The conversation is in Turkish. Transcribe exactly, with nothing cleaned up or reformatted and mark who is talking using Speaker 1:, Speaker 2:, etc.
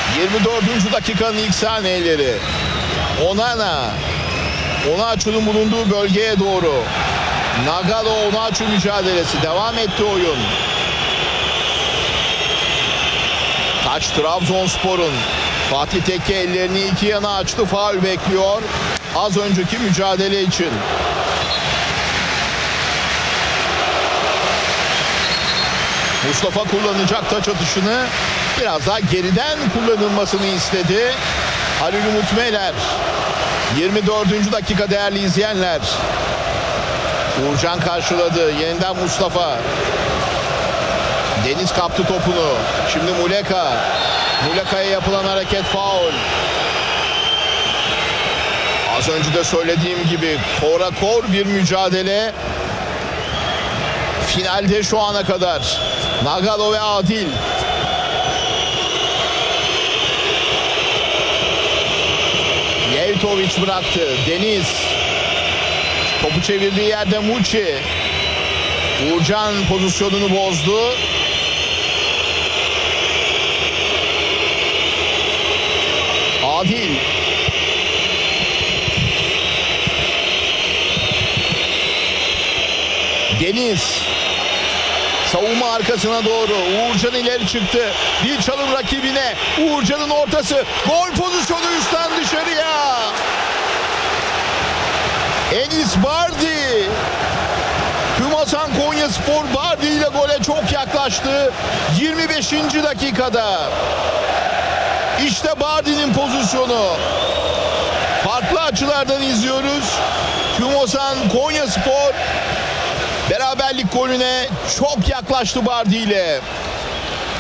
Speaker 1: yirmi dördüncü dakikanın ilk saniyeleri. Onana. Onaçu'nun bulunduğu bölgeye doğru. Nagalo Onaçu mücadelesi. Devam etti oyun. Taç Trabzonspor'un. Fatih Tekke ellerini iki yana açtı. Faul bekliyor. Az önceki mücadele için. Mustafa kullanacak taç atışını. Biraz daha geriden kullanılmasını istedi. Halil Umut Meler. yirmi dördüncü dakika değerli izleyenler. Uğurcan karşıladı. Yeniden Mustafa. Deniz kaptı topunu. Şimdi Muleka. Muleka'ya yapılan hareket faul. Az önce de söylediğim gibi kora kor bir mücadele. Finalde şu ana kadar. Nagalo ve Adil. Yevtoviç bıraktı. Deniz. Topu çevirdiği yerde Muçi. Uğurcan pozisyonunu bozdu. Adil. Deniz. Savunma arkasına doğru. Uğurcan ileri çıktı. Bir çalım rakibine. Uğurcan'ın ortası. Gol pozisyonu üstten dışarıya. Enis Bardi. Tümasan Konyaspor Bardi ile gole çok yaklaştı. yirmi beşinci dakikada. İşte Bardi'nin pozisyonu. Farklı açılardan izliyoruz. Tümasan Konyaspor beraberlik golüne çok yaklaştı Bardi ile.